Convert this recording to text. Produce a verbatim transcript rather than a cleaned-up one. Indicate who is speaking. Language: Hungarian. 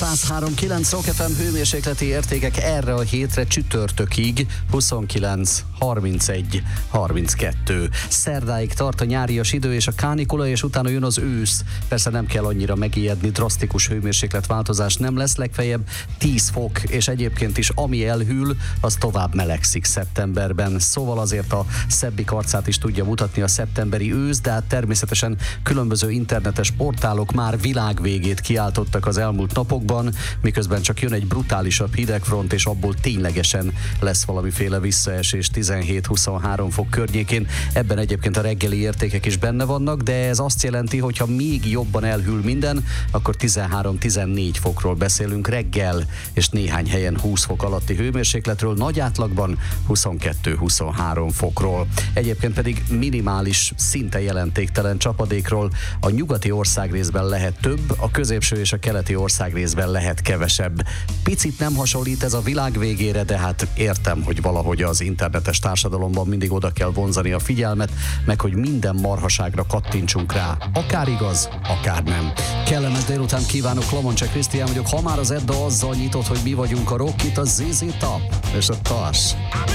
Speaker 1: száz három kilenc Rock ef em hőmérsékleti értékek erre a hétre csütörtökig huszonkilenc, harmincegy, harminckettő. Szerdáig tart a nyárias idő és a kánikula, és utána jön az ősz. Persze nem kell annyira megijedni, drasztikus hőmérsékletváltozás nem lesz, legfeljebb tíz fok, és egyébként is ami elhűl, az tovább melegszik szeptemberben. Szóval azért a szebbik arcát is tudja mutatni a szeptemberi ősz, de hát természetesen különböző internetes portálok már világvégét kiáltottak az elmúlt napokban, miközben csak jön egy brutálisabb hidegfront, és abból ténylegesen lesz valamiféle visszaesés tizenhét-huszonhárom fok környékén. Ebben egyébként a reggeli értékek is benne vannak, de ez azt jelenti, hogy ha még jobban elhűl minden, akkor tizenhárom-tizennégy fokról beszélünk reggel, és néhány helyen húsz fok alatti hőmérsékletről, nagy átlagban huszonkettő-huszonhárom fokról. Egyébként pedig minimális, szinte jelentéktelen csapadékról a nyugati országrészben lehet több, a középső és a keleti országrészben lehet kevesebb. Picit nem hasonlít ez a világ végére, de hát értem, hogy valahogy az internetes társadalomban mindig oda kell vonzani a figyelmet, meg hogy minden marhaságra kattintsunk rá. Akár igaz, akár nem. Kellemes délután kívánok, Lomoncse Krisztián vagyok. Ha már az Edda azzal nyitott, hogy mi vagyunk a rock, itt a zé zé Top és a Tass.